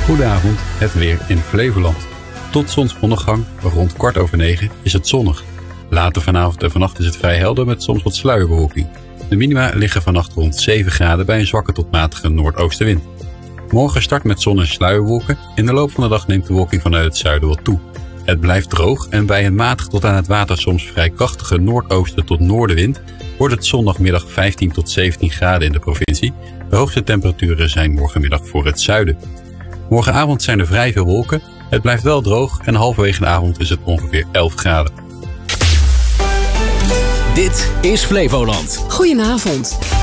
Goedenavond, het weer in Flevoland. Tot zonsondergang, rond 9:15, is het zonnig. Later vanavond en vannacht is het vrij helder met soms wat sluierbewolking. De minima liggen vannacht rond 7 graden bij een zwakke tot matige noordoostenwind. Morgen start met zon en sluierwolken. In de loop van de dag neemt de wolking vanuit het zuiden wat toe. Het blijft droog en bij een matige tot aan het water soms vrij krachtige noordoosten tot noordenwind wordt het zondagmiddag 15 tot 17 graden in de provincie. De hoogste temperaturen zijn morgenmiddag voor het zuiden. Morgenavond zijn er vrij veel wolken. Het blijft wel droog en halverwege de avond is het ongeveer 11 graden. Dit is Flevoland. Goedenavond.